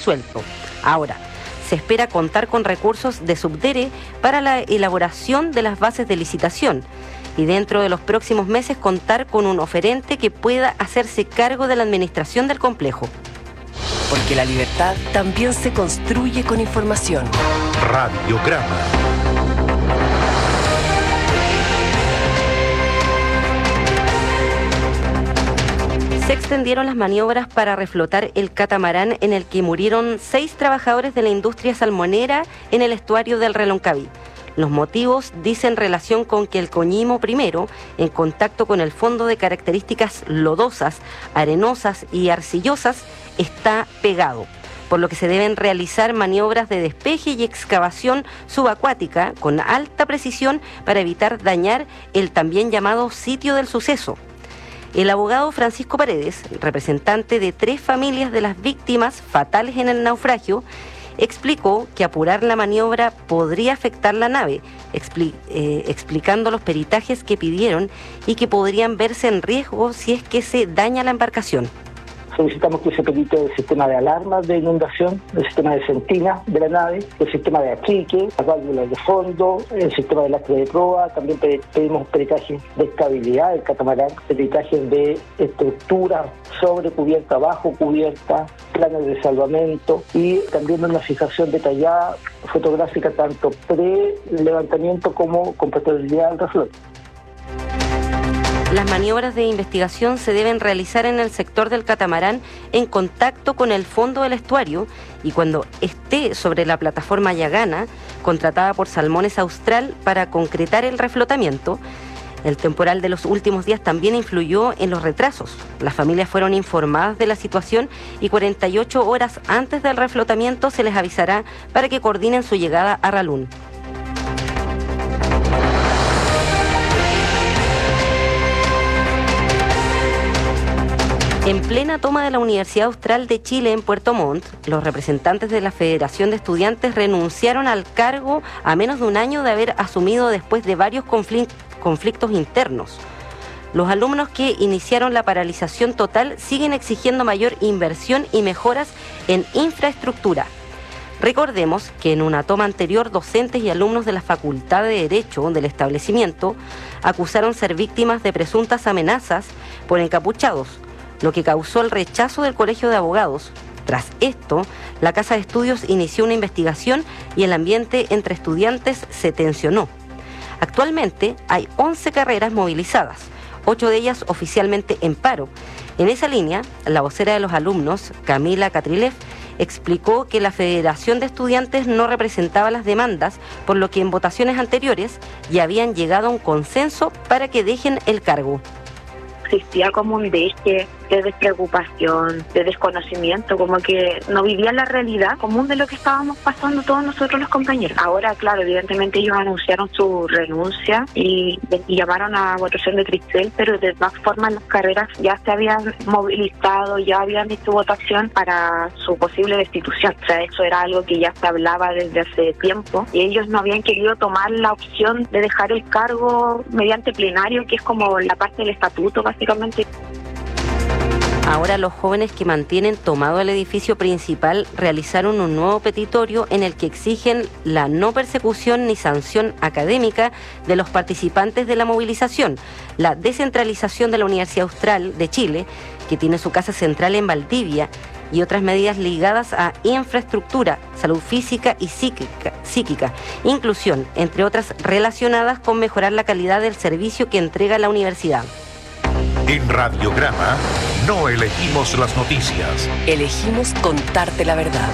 disuelto. Ahora, se espera contar con recursos de Subdere para la elaboración de las bases de licitación y dentro de los próximos meses contar con un oferente que pueda hacerse cargo de la administración del complejo. Porque la libertad también se construye con información. Radiograma. Se extendieron las maniobras para reflotar el catamarán en el que murieron 6 trabajadores de la industria salmonera en el estuario del Reloncaví. Los motivos dicen relación con que el Coñimo primero, en contacto con el fondo de características lodosas, arenosas y arcillosas, está pegado, por lo que se deben realizar maniobras de despeje y excavación subacuática con alta precisión para evitar dañar el también llamado sitio del suceso. El abogado Francisco Paredes, representante de 3 familias de las víctimas fatales en el naufragio, explicó que apurar la maniobra podría afectar la nave, explicando los peritajes que pidieron y que podrían verse en riesgo si es que se daña la embarcación. Solicitamos que se perite el sistema de alarmas de inundación, el sistema de sentina de la nave, el sistema de achique, las válvulas de fondo, el sistema de lastre de proa. También pedimos peritajes de estabilidad del catamarán, peritajes de estructura sobre cubierta, bajo cubierta, planes de salvamento y también una fijación detallada fotográfica tanto pre-levantamiento como con posterioridad al reflote. Las maniobras de investigación se deben realizar en el sector del catamarán en contacto con el fondo del estuario y cuando esté sobre la plataforma Yagana, contratada por Salmones Austral para concretar el reflotamiento. El temporal de los últimos días también influyó en los retrasos. Las familias fueron informadas de la situación y 48 horas antes del reflotamiento se les avisará para que coordinen su llegada a Ralún. En plena toma de la Universidad Austral de Chile en Puerto Montt, los representantes de la Federación de Estudiantes renunciaron al cargo a menos de un año de haber asumido después de varios conflictos internos. Los alumnos que iniciaron la paralización total siguen exigiendo mayor inversión y mejoras en infraestructura. Recordemos que en una toma anterior, docentes y alumnos de la Facultad de Derecho del establecimiento acusaron ser víctimas de presuntas amenazas por encapuchados, lo que causó el rechazo del Colegio de Abogados. Tras esto, la Casa de Estudios inició una investigación y el ambiente entre estudiantes se tensionó. Actualmente hay 11 carreras movilizadas, 8 de ellas oficialmente en paro. En esa línea, la vocera de los alumnos, Camila Catrilev, explicó que la Federación de Estudiantes no representaba las demandas, por lo que en votaciones anteriores ya habían llegado a un consenso para que dejen el cargo. Existía como un deje de despreocupación, de desconocimiento, como que no vivían la realidad común de lo que estábamos pasando todos nosotros los compañeros. Ahora, claro, evidentemente ellos anunciaron su renuncia y llamaron a votación de Cristel, pero de todas formas las carreras ya se habían movilizado, ya habían hecho votación para su posible destitución. O sea, eso era algo que ya se hablaba desde hace tiempo y ellos no habían querido tomar la opción de dejar el cargo mediante plenario, que es como la parte del estatuto básicamente. Ahora los jóvenes que mantienen tomado el edificio principal realizaron un nuevo petitorio en el que exigen la no persecución ni sanción académica de los participantes de la movilización, la descentralización de la Universidad Austral de Chile, que tiene su casa central en Valdivia, y otras medidas ligadas a infraestructura, salud física y psíquica, inclusión, entre otras relacionadas con mejorar la calidad del servicio que entrega la universidad. En Radiograma no elegimos las noticias. Elegimos contarte la verdad.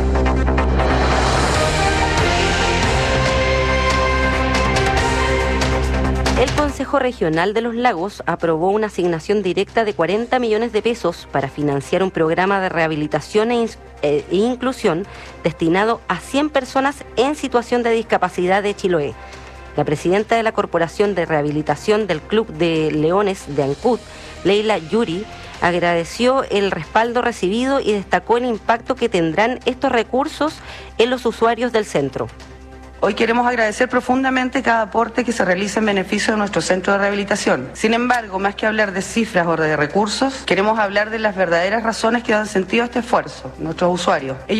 El Consejo Regional de los Lagos aprobó una asignación directa de 40 millones de pesos para financiar un programa de rehabilitación e inclusión destinado a 100 personas en situación de discapacidad de Chiloé. La presidenta de la Corporación de Rehabilitación del Club de Leones de Ancud, Leila Yuri, agradeció el respaldo recibido y destacó el impacto que tendrán estos recursos en los usuarios del centro. Hoy queremos agradecer profundamente cada aporte que se realiza en beneficio de nuestro centro de rehabilitación. Sin embargo, más que hablar de cifras o de recursos, queremos hablar de las verdaderas razones que dan sentido a este esfuerzo, nuestros usuarios.